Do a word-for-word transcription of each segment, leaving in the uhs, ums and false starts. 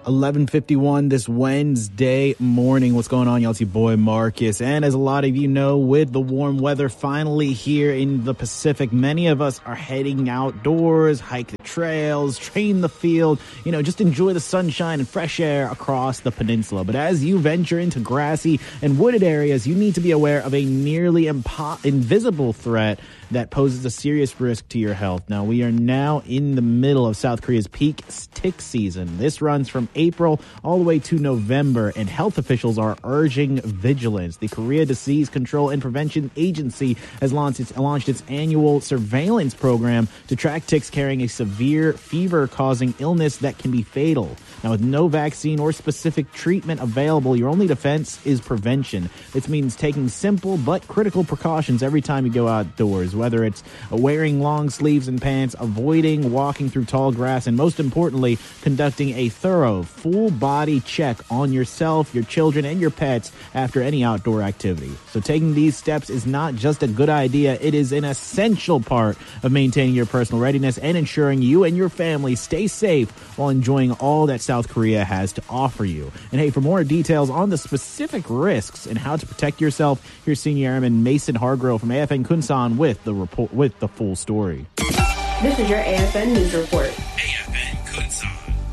eleven fifty-one this Wednesday morning. What's going on, y'all? It's your boy Marcus. And as a lot of you know, with the warm weather finally here in the Pacific, many of us are heading outdoors, hike the trails, train the field, you know, just enjoy the sunshine and fresh air across the peninsula. But as you venture into grassy and wooded areas, you need to be aware of a nearly impo- invisible threat that poses a serious risk to your health. Now, we are now in the middle of South Korea's peak tick season. This runs from April all the way to November, and health officials are urging vigilance. The Korea Disease Control and Prevention Agency has launched its, launched its annual surveillance program to track ticks carrying a severe fever-causing illness that can be fatal. Now, with no vaccine or specific treatment available, your only defense is prevention. This means taking simple but critical precautions every time you go outdoors, whether it's wearing long sleeves and pants, avoiding walking through tall grass, and most importantly, conducting a thorough, full-body check on yourself, your children, and your pets after any outdoor activity. So taking these steps is not just a good idea, it is an essential part of maintaining your personal readiness and ensuring you and your family stay safe while enjoying all that South Korea has to offer you. And hey, for more details on the specific risks and how to protect yourself, here's Senior Airman Mason Hargrove from A F N Kunsan with the report with the full story. This is your A F N News Report. A F N Kunsan.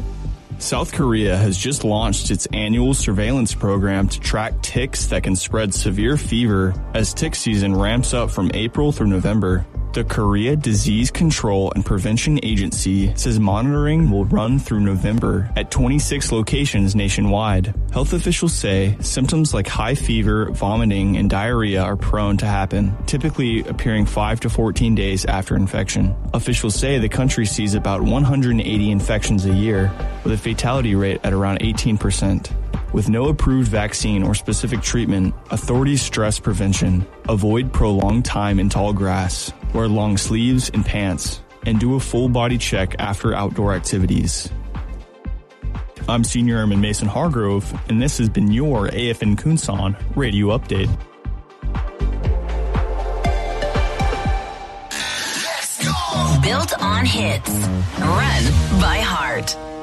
South Korea has just launched its annual surveillance program to track ticks that can spread severe fever as tick season ramps up from April through November. The Korea Disease Control and Prevention Agency says monitoring will run through November at twenty-six locations nationwide. Health officials say symptoms like high fever, vomiting, and diarrhea are prone to happen, typically appearing five to fourteen days after infection. Officials say the country sees about one hundred eighty infections a year, with a fatality rate at around eighteen percent. With no approved vaccine or specific treatment, authorities stress prevention. Avoid prolonged time in tall grass, wear long sleeves and pants, and do a full body check after outdoor activities. I'm Senior Airman Mason Hargrove, and this has been your A F N Kunsan Radio Update. Built on hits. Run by heart.